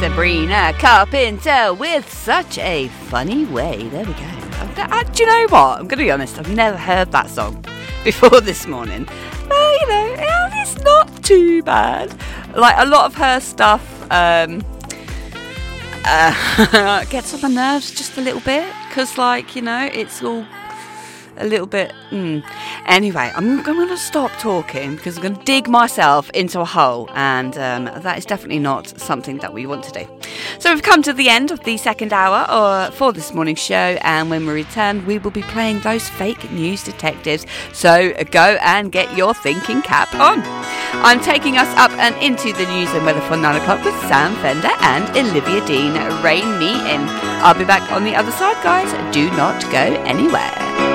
Sabrina Carpenter with Such a Funny Way. There we go. Do you know what? I'm going to be honest, I've never heard that song before this morning. But, it's not too bad. Like, a lot of her stuff gets on my nerves just a little bit. Because, it's all a little bit... Anyway, I'm going to stop talking because I'm going to dig myself into a hole, and that is definitely not something that we want to do. So we've come to the end of the second hour for this morning's show, and when we return, we will be playing those fake news detectives. So go and get your thinking cap on. I'm taking us up and into the news and weather for 9 o'clock with Sam Fender and Olivia Dean. Rain me in. I'll be back on the other side, guys. Do not go anywhere.